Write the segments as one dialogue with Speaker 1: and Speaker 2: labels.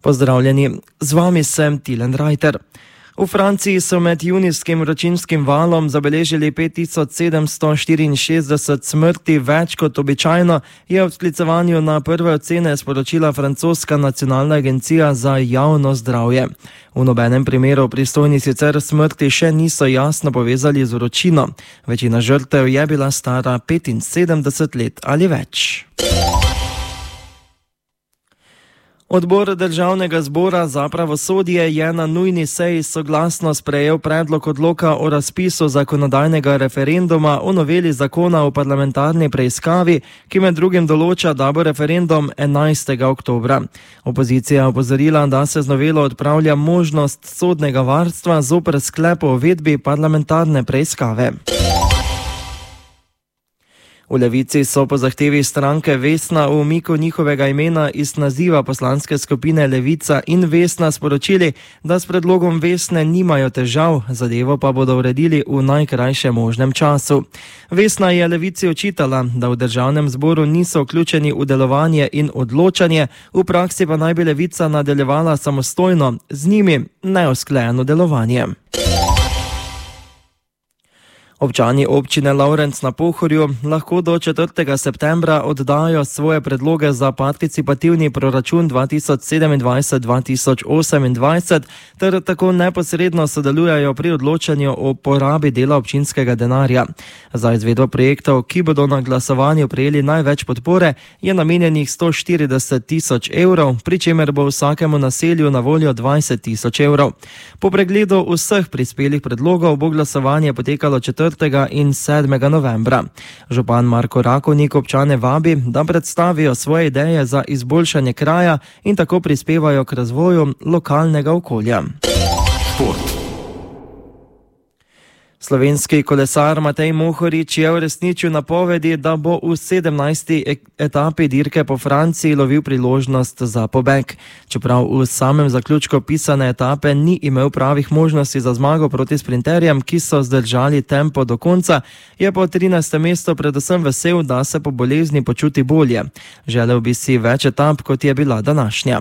Speaker 1: Pozdravljeni, z vami sem Tilen Reiter. V Franciji so med junijskim vročinskim valom zabeležili 5764 smrti, več kot običajno, je v sklicevanju na prve ocene sporočila francoska nacionalna agencija za javno zdravje. V nobenem primeru pristojni sicer smrti še niso jasno povezali z vročino. Večina žrtev je bila stara 75 let ali več. Odbor Državnega zbora za pravosodje je na nujni seji soglasno sprejel predlog odloka o razpisu zakonodajnega referenduma o noveli zakona o parlamentarni preiskavi, ki med drugim določa, da bo referendum 11. oktobra. Opozicija je opozorila, da se z novelo odpravlja možnost sodnega varstva zoper sklep o uvedbi parlamentarne preiskave. V Levici so po zahtevi stranke Vesna o umiku njihovega imena iz naziva poslanske skupine Levica in Vesna sporočili, da s predlogom Vesne nimajo težav, zadevo pa bodo uredili v najkrajšem možnem času. Vesna je Levici očitala, da v Državnem zboru niso vključeni v delovanje in odločanje, v praksi pa naj bi Levica nadaljevala samostojno, z njimi neusklajeno delovanje. Občani občine Lovrenc na Pohorju lahko do 4. septembra oddajo svoje predloge za participativni proračun 2027-2028 ter tako neposredno sodelujajo pri odločanju o porabi dela občinskega denarja. Za izvedbo projektov, ki bodo na glasovanju prejeli največ podpore, je namenjenih 140 000 evrov, pri čemer bo vsakemu naselju na voljo 20 000 evrov. Po pregledu vseh prispelih predlogov bo glasovanje potekalo 4. in 7. novembra. Župan Marko Rakovnik občane vabi, da predstavijo svoje ideje za izboljšanje kraja in tako prispevajo k razvoju lokalnega okolja. Šport. Slovenski kolesar Matej Mohorič je uresničil napovedi, da bo v 17. etapi dirke po Franciji lovil priložnost za pobeg. Čeprav v samem zaključku pisane etape ni imel pravih možnosti za zmago proti sprinterjem, ki so zdržali tempo do konca, je po 13. mestu predvsem vesel, da se po bolezni počuti bolje. Želel bi si več etap, kot je bila današnja.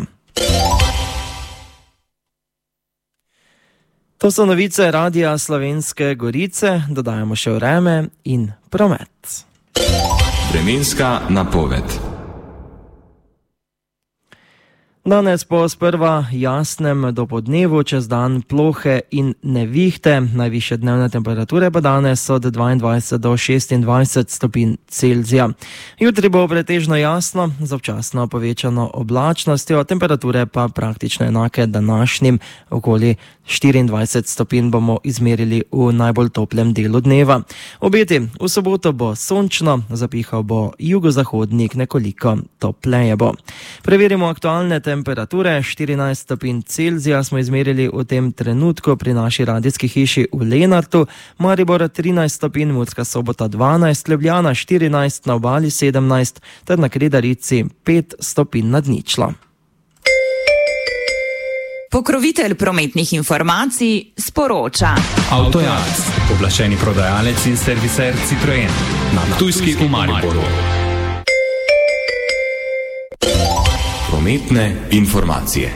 Speaker 1: To so novice Radia Slovenske Gorice, dodajamo še vreme in promet.
Speaker 2: Vremenska napoved.
Speaker 1: Danes po sprva jasnem dopodnevu, čez dan plohe in nevihte, najvišje dnevne temperature pa danes od 22 do 26 stopinj Celzija. Jutri bo pretežno jasno, z občasno povečano oblačnostjo, temperature pa praktično enake današnjim, okoli 24 stopinj bomo izmerili v najbolj toplem delu dneva. Obeti, v soboto bo sončno, zapihal bo jugozahodnik, nekoliko topleje bo. Preverimo aktualne temperature, 14 stopinj Celzija smo izmerili v tem trenutku pri naši radijski hiši v Lenartu, Maribor 13 stopinj, Murska Sobota 12, Ljubljana 14, na Obali 17 ter na Kredarici 5 stopinj nad ničlo.
Speaker 3: Pokrovitelj prometnih informacij sporoča.
Speaker 4: Avtojaz, pooblaščeni prodajalec in serviser Citroen na Ptujski v Mariboru.
Speaker 2: Prometne informacije.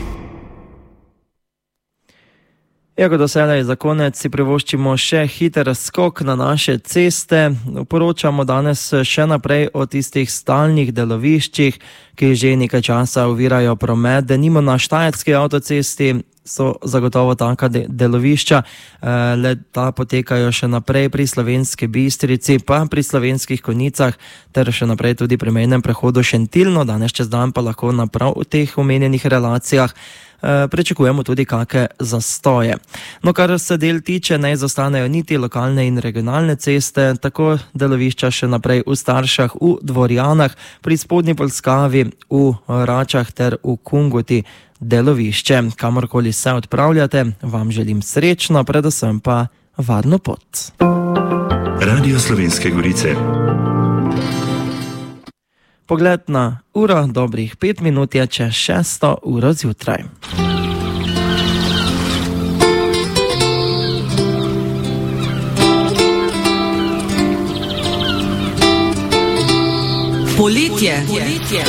Speaker 1: Kot doselej za konec si privoščimo še hiter skok na naše ceste. Poročamo danes še naprej o tistih stalnih deloviščih, ki že nekaj časa ovirajo promet. Denimo na Štajerski avtocesti so zagotovo taka delovišča, le ta potekajo še naprej pri Slovenski Bistrici, pa pri Slovenskih Konjicah ter še naprej tudi pri mejnem prehodu Šentilno. Danes čez dan pa lahko na prav v teh omenjenih relacijah pričakujemo tudi kakšne zastoje. No, kar se del tiče, ne izostanejo niti lokalne in regionalne ceste, tako delovišča še naprej v Staršah, v Dvorjanah, pri Spodnji Polskavi, v Račah ter v Kungoti delovišče. Kamorkoli se odpravljate, vam želim srečno, predvsem pa varno pot.
Speaker 5: Radio Slovenske Gorice.
Speaker 1: Pogled na uro, dobrih 5 minut je čez 6. uro zjutraj.
Speaker 3: Poletje.